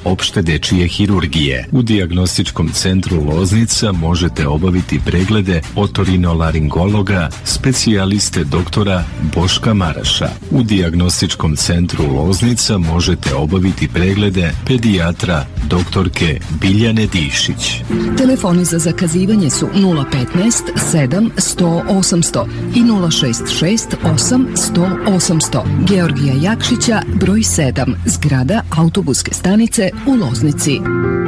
opšte dečije hirurgije. U dijagnostičkom centru Loznica možete obaviti preglede otorinolaringologa, specijaliste doktora Boška Maraša. U dijagnostičkom centru Loznica možete obaviti preglede pedijatra doktorke Biljane Dišić. Telefoni za zakazivanje su 015 7 100 800 i 066 8 100 800. Georgija Jakšića, broj 7, zgrada autobuske stanice u Loznici.